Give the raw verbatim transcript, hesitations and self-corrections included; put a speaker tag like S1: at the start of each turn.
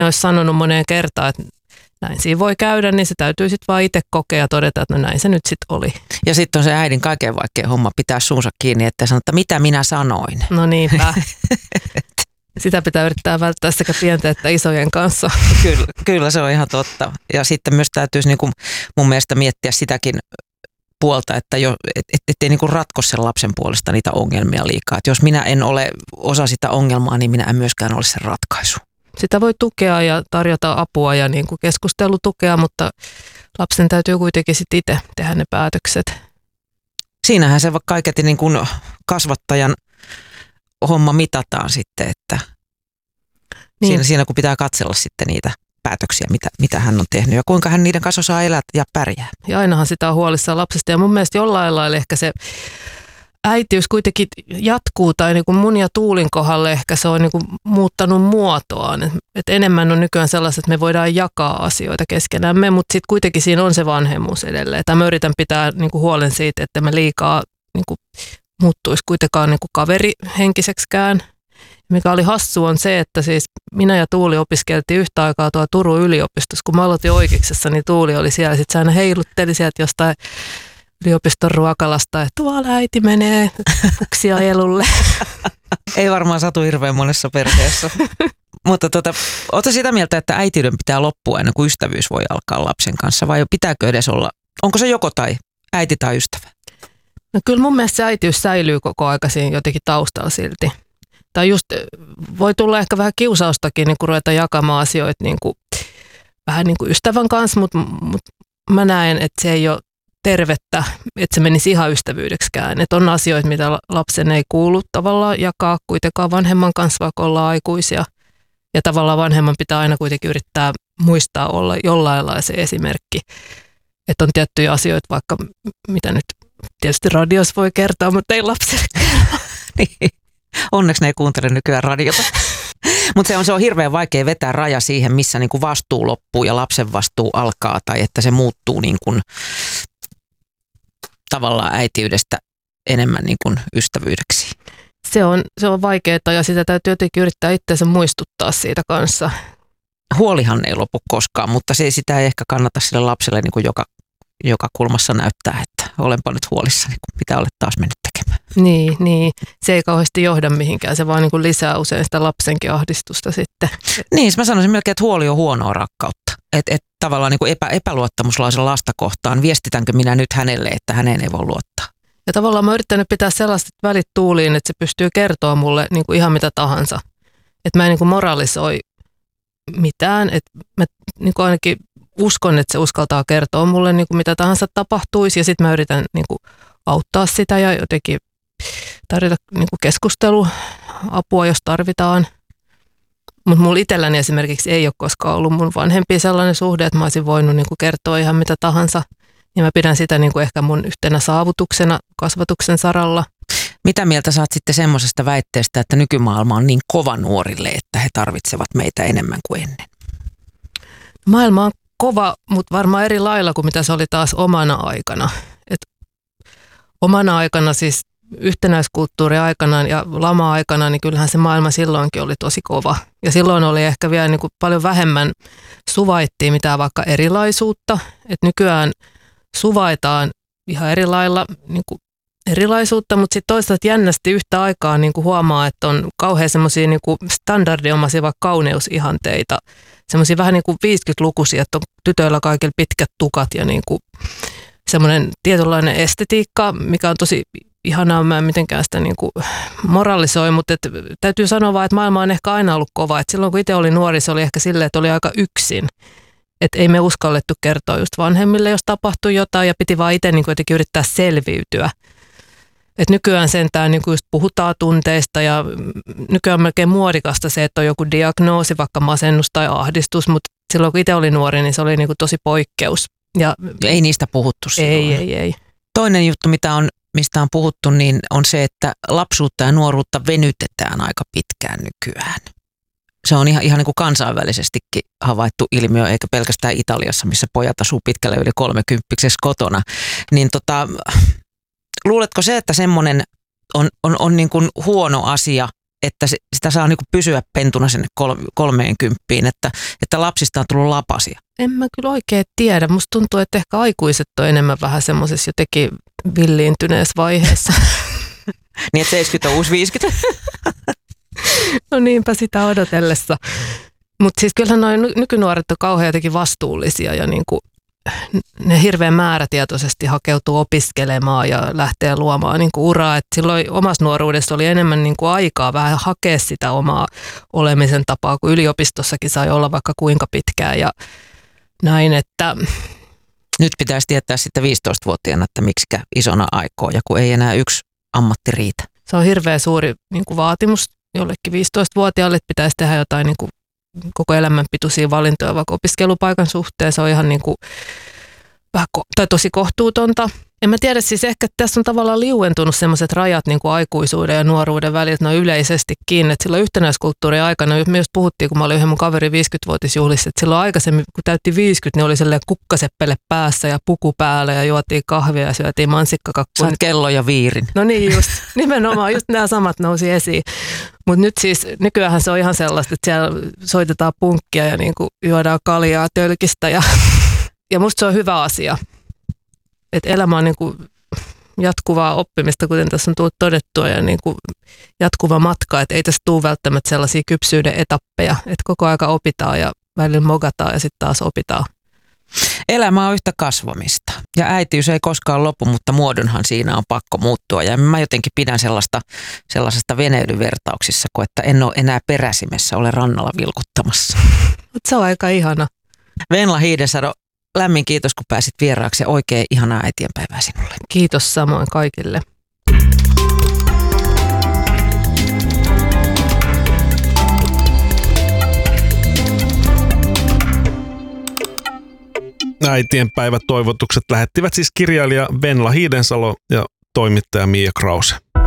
S1: ne olisi sanonut moneen kertaan, että näin siinä voi käydä, niin se täytyy sitten vaan itse kokea ja todeta, että no näin se nyt sitten oli.
S2: Ja sitten on se äidin kaiken vaikein homma pitää suunsa kiinni, että sanoo, että mitä minä sanoin.
S1: No niinpä. Sitä pitää yrittää välttää sekä pienten että isojen kanssa.
S2: Kyllä, kyllä se on ihan totta. Ja sitten myös täytyisi niin kuin mun mielestä miettiä sitäkin puolta, että jo, et, et, ettei niin kuin ratko sen lapsen puolesta niitä ongelmia liikaa. Et jos minä en ole osa sitä ongelmaa, niin minä en myöskään ole sen ratkaisu.
S1: Sitä voi tukea ja tarjota apua ja niin kuin keskustelutukea, mutta lapsen täytyy kuitenkin sitten itse tehdä ne päätökset.
S2: Siinähän se kaiketi niin kuin kasvattajan homma mitataan sitten, että niin. siinä, siinä kun pitää katsella sitten niitä päätöksiä, mitä, mitä hän on tehnyt ja kuinka hän niiden kanssa osaa elää ja pärjää.
S1: Ja ainahan sitä on huolissaan lapsesta ja mun mielestä jollain lailla ehkä se äitiys kuitenkin jatkuu tai niin kuin mun ja Tuulin kohdalle ehkä se on niin kuin muuttanut muotoaan. Et, et enemmän on nykyään sellaiset, että me voidaan jakaa asioita keskenämme, mutta sitten kuitenkin siinä on se vanhemmuus edelleen. Tai mä yritän pitää niin kuin huolen siitä, että me liikaa niin kuin muuttuisi kuitenkaan niin kuin kaverihenkiseksikään. Mikä oli hassua on se, että siis minä ja Tuuli opiskeltiin yhtä aikaa tuolla Turun yliopistossa. Kun mä aloitin oikeuksessa, niin Tuuli oli siellä. Sitten se aina heilutteli sieltä jostain yliopiston ruokalasta, että tuolla äiti menee puksia elulle.
S2: Ei varmaan satu hirveän monessa perheessä. Mutta tota, ootko sitä mieltä, että äitiyden pitää loppua ennen kuin ystävyys voi alkaa lapsen kanssa? Vai pitääkö edes olla, onko se joko tai, äiti tai ystävä?
S1: No kyllä mun mielestä se äitiys säilyy koko aika siinä jotenkin taustalla silti. Tai just voi tulla ehkä vähän kiusaustakin niin kun ruveta jakamaan asioita niin kuin, vähän niin kuin ystävän kanssa, mutta, mutta mä näen, että se ei ole tervettä, että se menisi ihan ystävyydeksikään. Että on asioita, mitä lapsen ei kuulu tavallaan jakaa kuitenkaan vanhemman kanssa, vaikka ollaan aikuisia. Ja tavallaan vanhemman pitää aina kuitenkin yrittää muistaa olla jollain lailla se esimerkki. Että on tiettyjä asioita, vaikka mitä nyt tietysti radios voi kertoa, mutta ei lapselle kertoa.
S2: Niin. Onneksi ne ei kuuntele nykyään radiota. Mutta se on, se on hirveän vaikea vetää raja siihen, missä niinku vastuu loppuu ja lapsen vastuu alkaa. Tai että se muuttuu niin kuin tavallaan äitiydestä enemmän niin kuin ystävyydeksi.
S1: Se on, se on vaikeaa ja sitä täytyy jotenkin yrittää itseänsä muistuttaa siitä kanssa.
S2: Huolihan ei lopu koskaan, mutta se, sitä ei ehkä kannata sille lapselle niin kuin joka, joka kulmassa näyttää, että olenpa nyt huolissani, mitä olet taas mennyt tekemään.
S1: Niin, niin, se ei kauheasti johda mihinkään, se vaan niin kuin lisää usein sitä lapsenkin ahdistusta sitten.
S2: Niin, mä sanoisin melkein, että huoli on huonoa rakkautta. Että et tavallaan niin kuin epä, epäluottamuslaisen lasta kohtaan, viestitänkö minä nyt hänelle, että häneen ei voi luottaa.
S1: Ja tavallaan mä oon yrittänyt pitää sellaista välit tuuliin, että se pystyy kertoa mulle niin kuin ihan mitä tahansa. Että mä en niin kuin moralisoi mitään, että mä niin kuin ainakin uskon, että se uskaltaa kertoa mulle niin kuin mitä tahansa tapahtuisi ja sitten mä yritän niin kuin auttaa sitä ja jotenkin tarjota niin kuin keskusteluapua, jos tarvitaan. Mutta mulla itselläni esimerkiksi ei ole koskaan ollut mun vanhempia sellainen suhde, että mä olisin voinut niin kuin kertoa ihan mitä tahansa. Ja mä pidän sitä niin kuin ehkä mun yhtenä saavutuksena kasvatuksen saralla.
S2: Mitä mieltä saat sitten semmoisesta väitteestä, että nykymaailma on niin kova nuorille, että he tarvitsevat meitä enemmän kuin ennen?
S1: Maailma on kova, mutta varmaan eri lailla kuin mitä se oli taas omana aikana. Et omana aikana siis yhtenäiskulttuuri aikanaan ja lama-aikana, niin kyllähän se maailma silloinkin oli tosi kova. Ja silloin oli ehkä vielä niin kuin paljon vähemmän suvaittiin mitään vaikka erilaisuutta. Et nykyään suvaitaan ihan eri lailla niin kuin erilaisuutta, mutta sitten toisaalta jännästi yhtä aikaa niin kuin huomaa, että on kauhean semmoisia niin kuin standardiomaisia vaikka kauneusihanteita. Semmoisia vähän niin kuin viisikymmentälukuisia, että on tytöillä kaikilla pitkät tukat ja niin kuin semmoinen tietynlainen estetiikka, mikä on tosi ihanaa, mä en mitenkään sitä niin kuin moralisoi, mutta et, täytyy sanoa vaan, että maailma on ehkä aina ollut kova. Et silloin kun itse oli nuori, se oli ehkä silleen, että oli aika yksin. Että ei me uskallettu kertoa just vanhemmille, jos tapahtui jotain ja piti vaan itse niin kuin jotenkin yrittää selviytyä. Et nykyään sentään niin kuin just puhutaan tunteista ja nykyään on melkein muodikasta se, että on joku diagnoosi, vaikka masennus tai ahdistus, mutta silloin kun itse oli nuori, niin se oli niin kuin tosi poikkeus. Ja
S2: ei niistä puhuttu silloin.
S1: Ei, ei, ei.
S2: Toinen juttu, mitä on, mistä on puhuttu, niin on se, että lapsuutta ja nuoruutta venytetään aika pitkään nykyään. Se on ihan, ihan niin kuin kansainvälisestikin havaittu ilmiö, eikä pelkästään Italiassa, missä pojat asuu pitkälle yli kolmekymppiseksi kotona. Niin tota, luuletko se, että semmoinen on, on, on niin kuin huono asia että sitä saa niinku pysyä pentuna sinne kolmeen kymppiin, että, että lapsista on tullut lapasia?
S1: En mä kyllä oikein tiedä. Musta tuntuu, että ehkä aikuiset on enemmän vähän semmoisessa jotenkin villiintyneessä vaiheessa.
S2: Niin, että seitsemänkymmentä on uusi viisikymmentä.
S1: No niinpä sitä odotellessa. Mutta siis kyllähän noin nykynuoret on kauhean jotenkin vastuullisia ja niinku, ne hirveän määrätietoisesti hakeutuu opiskelemaan ja lähtee luomaan niinku uraa. Et silloin omassa nuoruudessa oli enemmän niinku aikaa vähän hakea sitä omaa olemisen tapaa, kun yliopistossakin sai olla vaikka kuinka pitkään ja näin, että...
S2: Nyt pitäisi tietää sitten viisitoistavuotiaana, että miksikä isona aikoo ja kun ei enää yksi ammatti riitä.
S1: Se on hirveän suuri niinku vaatimus jollekin viisitoistavuotiaalle, että pitäisi tehdä jotain niinku koko elämän pituisia valintoja vaikka opiskelupaikan suhteen. Se on ihan niin kuin, vähän ko- tai tosi kohtuutonta. En mä tiedä, siis ehkä tässä on tavallaan liuentunut sellaiset rajat niin kuin aikuisuuden ja nuoruuden välillä, noin yleisestikin. Että silloin yhtenäiskulttuurin aikana, me just puhuttiin, kun mä olin yhden mun kaverin viisikymmentävuotisjuhlissa, että silloin aikaisemmin, kun täytti viisikymmentä, niin oli sellainen kukkaseppele päässä ja puku päällä ja juotiin kahvia ja syötiin mansikkakakkuja.
S2: Sait kello ja viirin.
S1: No niin just, nimenomaan, just nämä samat nousi esiin. Mutta nyt siis, nykyäänhän se on ihan sellaista, että siellä soitetaan punkkia ja niin kuin juodaan kaljaa tölkistä ja, ja musta se on hyvä asia. Että elämä on niin kuin jatkuvaa oppimista, kuten tässä on tullut todettua, ja niin kuin jatkuva matka, että ei tässä tule välttämättä sellaisia kypsyyden etappeja, että koko aika opitaan ja välillä mogataan ja sitten taas opitaan.
S2: Elämä on yhtä kasvamista ja äitiys ei koskaan lopu, mutta muodonhan siinä on pakko muuttua ja mä jotenkin pidän sellaista, sellaisesta veneilyvertauksissa, kun että en ole enää peräsimessä, ole rannalla vilkuttamassa.
S1: Mutta se on aika ihana.
S2: Venla Hiidensalo, lämmin kiitos kun pääsit vieraaksi ja oikein ihanaa äitienpäivää sinulle.
S1: Kiitos samoin kaikille.
S3: Äitienpäivätoivotukset lähettivät siis kirjailija Venla Hiidensalo ja toimittaja Mia Krause.